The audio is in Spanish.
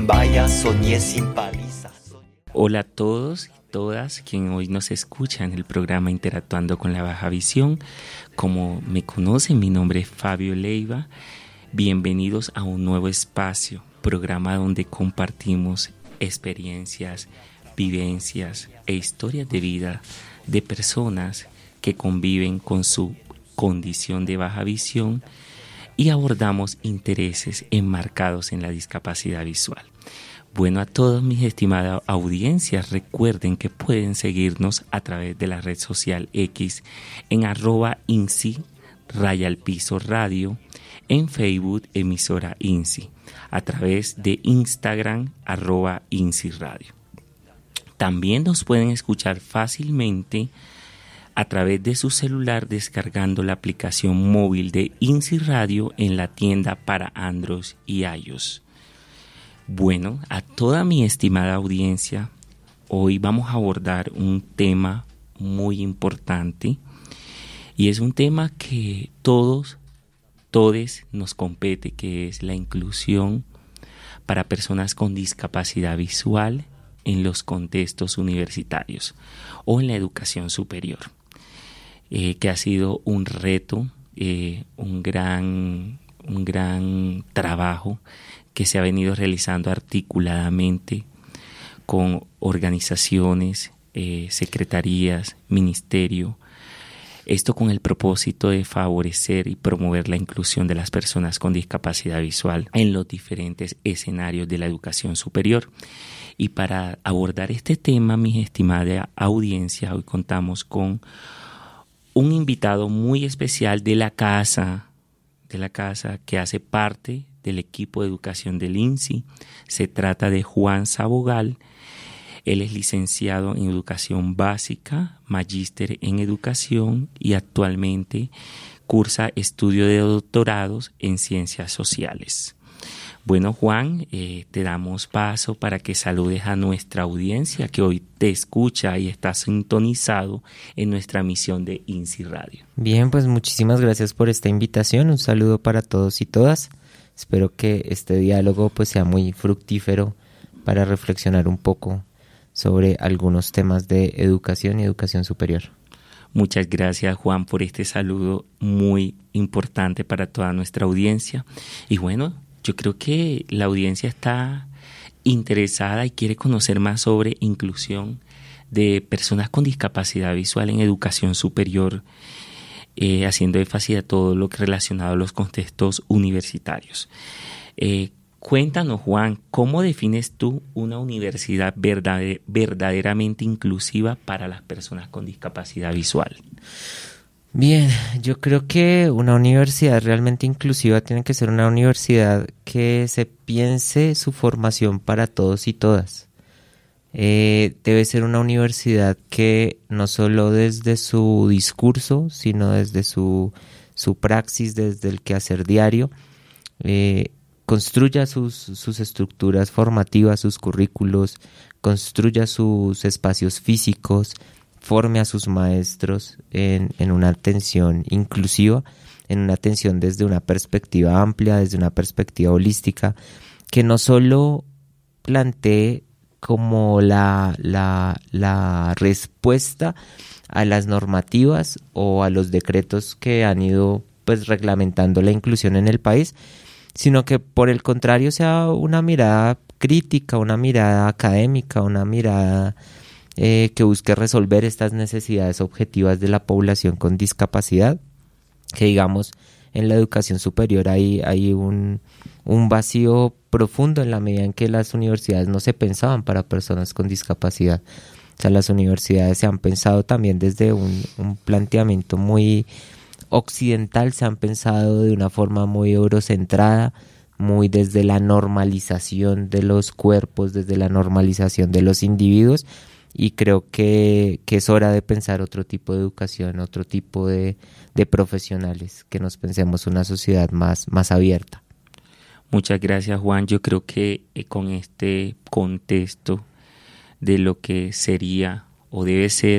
Vaya, soñé sin paliza. Hola a todos y todas quienes hoy nos escuchan en el programa Interactuando con la Baja Visión. Como me conocen, mi nombre es Fabio Leiva. Bienvenidos a un nuevo espacio, programa donde compartimos experiencias, vivencias e historias de vida de personas que conviven con su condición de baja visión y abordamos intereses enmarcados en la discapacidad visual. Bueno, a todas mis estimadas audiencias, recuerden que pueden seguirnos a través de la red social X en @INSI_radio, en Facebook emisora INSI, a través de Instagram @INSI Radio. También nos pueden escuchar fácilmente a través de su celular descargando la aplicación móvil de INSI Radio en la tienda para Android y iOS. Bueno, a toda mi estimada audiencia, hoy vamos a abordar un tema muy importante y es un tema que todos nos compete, que es la inclusión para personas con discapacidad visual en los contextos universitarios o en la educación superior, que ha sido un reto, un gran trabajo que se ha venido realizando articuladamente con organizaciones, secretarías, ministerio, esto con el propósito de favorecer y promover la inclusión de las personas con discapacidad visual en los diferentes escenarios de la educación superior. Y para abordar este tema, mi estimada audiencia, hoy contamos con un invitado muy especial de la casa que hace parte del equipo de educación del INSI. Se trata de Juan Sabogal. Él es licenciado en educación básica, magíster en educación y actualmente cursa estudio de doctorados en ciencias sociales. Bueno, Juan, te damos paso para que saludes a nuestra audiencia que hoy te escucha y está sintonizado en nuestra emisión de INSI Radio. Bien, pues muchísimas gracias por esta invitación. Un saludo para todos y todas. Espero que este diálogo pues sea muy fructífero para reflexionar un poco sobre algunos temas de educación y educación superior. Muchas gracias, Juan, por este saludo muy importante para toda nuestra audiencia. Y bueno, yo creo que la audiencia está interesada y quiere conocer más sobre inclusión de personas con discapacidad visual en educación superior, haciendo énfasis a todo lo que relacionado a los contextos universitarios. Cuéntanos, Juan, ¿cómo defines tú una universidad verdaderamente inclusiva para las personas con discapacidad visual? Bien, yo creo que una universidad realmente inclusiva tiene que ser una universidad que se piense su formación para todos y todas. Debe ser una universidad que no solo desde su discurso, sino desde su praxis, desde el quehacer diario, construya sus estructuras formativas, sus currículos, construya sus espacios físicos, forme a sus maestros en una atención inclusiva, en una atención desde una perspectiva amplia, desde una perspectiva holística, que no solo plantee como la respuesta a las normativas o a los decretos que han ido pues reglamentando la inclusión en el país, sino que por el contrario sea una mirada crítica, una mirada académica, una mirada que busque resolver estas necesidades objetivas de la población con discapacidad, que digamos en la educación superior hay un vacío profundo en la medida en que las universidades no se pensaban para personas con discapacidad. O sea, las universidades se han pensado también desde un planteamiento muy occidental, se han pensado de una forma muy eurocentrada, muy desde la normalización de los cuerpos, desde la normalización de los individuos, y creo que es hora de pensar otro tipo de educación, otro tipo de profesionales, que nos pensemos una sociedad más abierta. Muchas gracias, Juan. Yo creo que con este contexto de lo que sería o debe ser